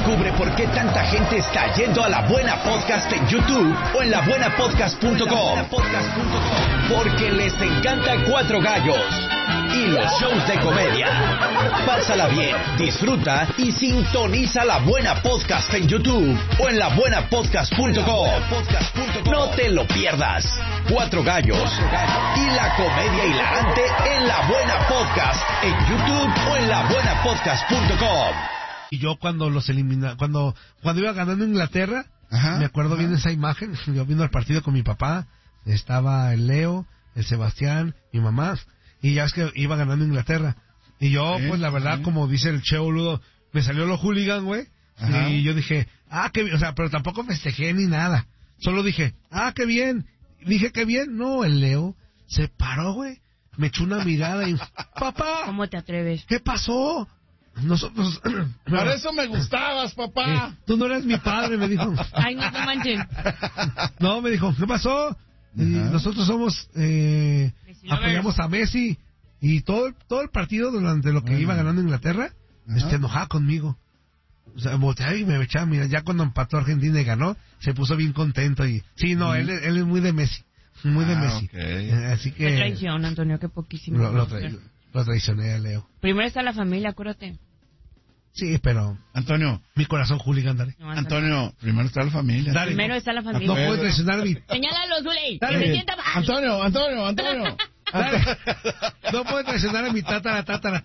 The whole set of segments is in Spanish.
Descubre por qué tanta gente está yendo a La Buena Podcast en YouTube o en labuenapodcast.com. Porque les encanta Cuatro Gallos y los shows de comedia. Pásala bien, disfruta y sintoniza La Buena Podcast en YouTube o en labuenapodcast.com. No te lo pierdas. Cuatro Gallos y la comedia hilarante en La Buena Podcast en YouTube o en labuenapodcast.com. Y yo cuando cuando iba ganando Inglaterra, me acuerdo bien de esa imagen. Yo viendo el partido con mi papá, estaba el Leo, el Sebastián, mi mamá, y ya es que iba ganando Inglaterra. Y yo, pues la verdad, como dice el Che Boludo, me salió lo hooligan, güey. Y yo dije, qué bien, o sea, pero tampoco festejé ni nada. Solo dije, qué bien. Dije, qué bien. No, el Leo se paró, güey. Me echó una mirada y, papá. ¿Cómo te atreves? ¿Qué pasó? Nosotros... Para eso me gustabas, papá. Tú no eres mi padre, me dijo. Ay, no te manchen. No, me dijo, ¿qué pasó? Y nosotros somos... apoyamos a Messi. Y todo el partido durante lo que iba ganando Inglaterra, enojaba conmigo. O sea, volteaba y me echaba, mira, ya cuando empató Argentina y ganó, se puso bien contento. Y sí, no, él es muy de Messi. Muy de Messi. Okay. Así que... Qué traición, Antonio, qué poquísimo. Lo traicioné a Leo. Primero está la familia, acuérdate. Sí, pero... Antonio. Mi corazón hooligan, dale. No, Antonio, primero está la familia. Dale. Primero está la familia. No puedes traicionar a mi... Señálalo, Zuley. Dale. Que se sienta mal. Antonio. Dale. No puedes traicionar a mi tatara.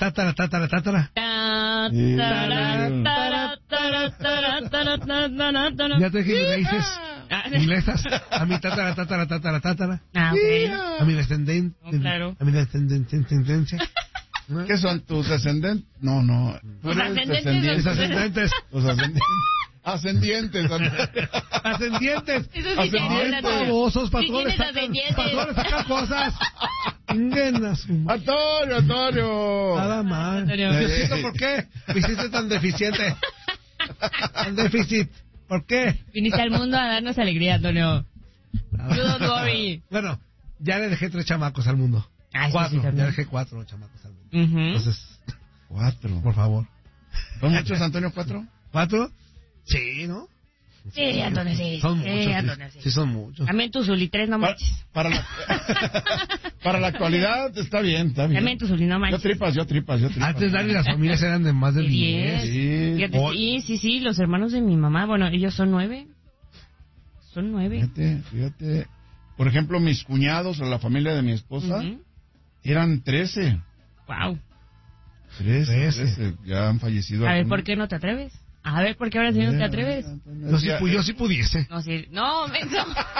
Ya te dije raíces inglesas. A mi tatara. Okay. A mi descendente. Claro. A mi descendencia. ¿Qué son tus descendentes? No. Tú Tus eres ascendentes. Mis ascendentes. Tus ascendientes. Ascendientes. Eso sí te habla, Antonio. Babosos, Sí tienes ascendientes. patrones sacan cosas. Ingenas. Antonio. Nada más. Antonio. Diosito, ¿por qué me hiciste tan deficiente? Tan déficit. ¿Por qué? Viniste al mundo a darnos alegría, Antonio. You don't worry. Bueno, ya le dejé 3 chamacos al mundo. Sí, 4. sí, Ya dejé 4 chamacos al mundo. Entonces, 4. por favor. ¿Son muchos, Antonio, 4? ¿4? Sí, ¿no? Sí, Antonio, sí. Son muchos. Antonio, Sí, son muchos. También tu Zuli, 3 no manches. Para la actualidad está bien. También tu Zuli, no manches. Yo tripas. Antes, Dani, las familias eran de más de 10. 10. Fíjate, sí, los hermanos de mi mamá, bueno, ellos son 9. Son 9. Fíjate. Por ejemplo, mis cuñados o la familia de mi esposa eran 13. Wow. 13. Ya han fallecido. A ver, ¿por qué no te atreves? A ver, ¿por qué ahora sí no te atreves? Yo sí pudiese. No, menso.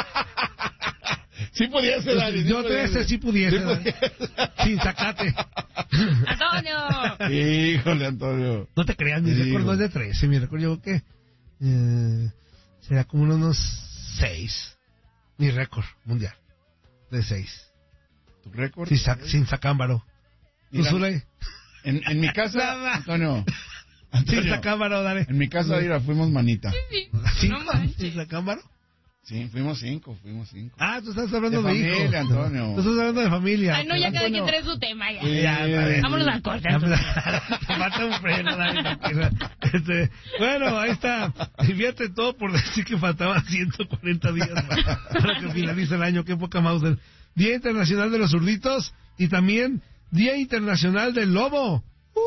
Sí pudiese, Dani. Yo 13 sí pudiese. Sin sacate. ¡Antonio! Híjole, Antonio. No te creas, mi récord no es de 13. Mi récord yo creo que será como unos 6. Mi récord mundial. De 6. ¿Tu récord? Sin sacámbaro. ¿Tú, Zuley? En mi casa, Antonio. Sin sacámbaro, dale. En mi casa, mira, fuimos manita. Sí. No manches. ¿Sin sacámbaro? Sí, fuimos 5. Tú estás hablando de familia, hijos. Antonio. Tú estás hablando de familia. Ay, no, ya cada Antonio. quien trae su tema. Ya. Ya, Vámonos al corte. Te mata un freno, Dani. Bueno, ahí está. Y fíjate todo por decir que faltaban 140 días para que finalice el año. Qué poca Mauser. Día Internacional de los Zurditos y también Día Internacional del Lobo.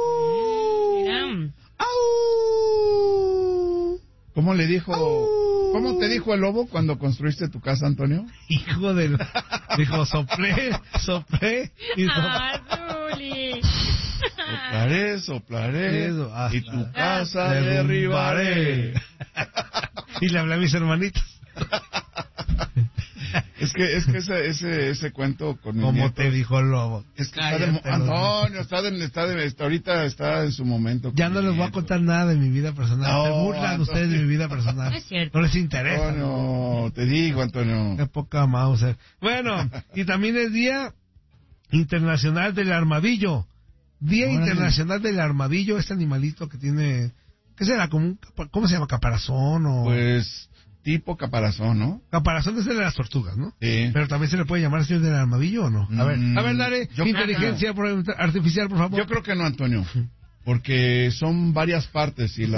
¿Cómo le dijo? ¿Cómo te dijo el lobo cuando construiste tu casa, Antonio? Hijo del... Dijo, soplé y Zuli. Soplaré, Eso, y tu casa derribaré. Y le hablé a mis hermanitos. Es que ese cuento con mi ¿Cómo nieto, te dijo el lobo? Es que Antonio ahorita está en su momento. Ya no les voy a contar nada de mi vida personal. No, Se burlan Antonio. ustedes de mi vida personal. No es cierto. No les interesa. Antonio, te digo, Antonio. Qué poca Mauser. Bueno, y también es Día Internacional del Armadillo. Día Órale. Internacional del Armadillo, este animalito que tiene... ¿Qué será? ¿Cómo se llama? ¿Caparazón o...? Pues tipo caparazón, ¿no? Caparazón es el de las tortugas, ¿no? Sí. Pero también se le puede llamar así el del armadillo, ¿o no? A ver, dale, yo inteligencia artificial, por favor. Yo creo que no, Antonio, porque son varias partes y